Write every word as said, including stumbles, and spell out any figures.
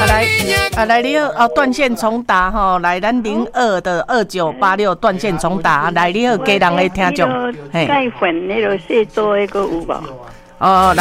来啊来你好哦，断线重打吼，来咱零二的二九八六断线重打，来你好，家人的听众， 嘿，钙粉那个是多一个有无？ 哦。